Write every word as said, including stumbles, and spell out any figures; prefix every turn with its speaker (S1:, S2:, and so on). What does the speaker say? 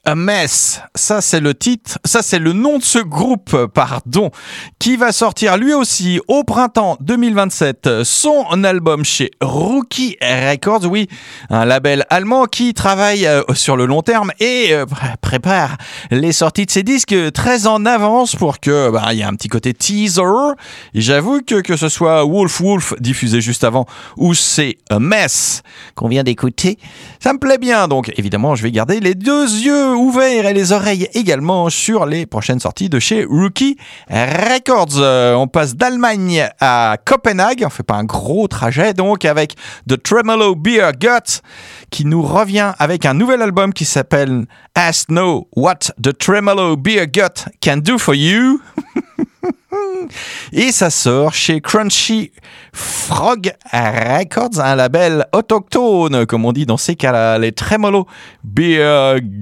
S1: A Mess, ça c'est le titre, ça c'est le nom de ce groupe, pardon, qui va sortir lui aussi au printemps deux mille vingt-sept son album chez Rookie Records, oui, un label allemand qui travaille euh, sur le long terme et euh, prépare les sorties de ses disques très en avance pour que, bah, il y a un petit côté teaser. Et j'avoue que que ce soit Wolf Wolf diffusé juste avant ou c'est A Mess qu'on vient d'écouter, ça me plaît bien. Donc évidemment, je vais garder les deux yeux ouverts et les oreilles également sur les prochaines sorties de chez Rookie Records. Euh, on passe d'Allemagne à Copenhague, on fait pas un gros trajet donc, avec The Tremolo Beer Gut qui nous revient avec un nouvel album qui s'appelle Ask Know What the Tremolo Beer Gut Can Do For You. Et ça sort chez Crunchy Frog Records, un label autochtone, comme on dit dans ces cas-là, les Tremolo Beer